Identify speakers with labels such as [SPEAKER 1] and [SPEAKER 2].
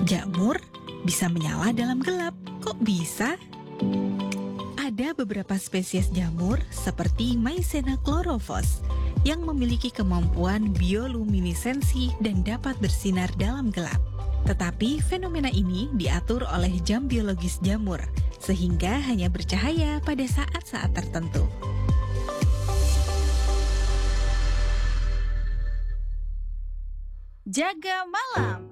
[SPEAKER 1] Jamur bisa menyala dalam gelap. Kok bisa? Ada beberapa spesies jamur seperti Mycena chlorophyllus yang memiliki kemampuan bioluminesensi dan dapat bersinar dalam gelap. Tetapi fenomena ini diatur oleh jam biologis jamur, sehingga hanya bercahaya pada saat-saat tertentu.
[SPEAKER 2] Jaga malam.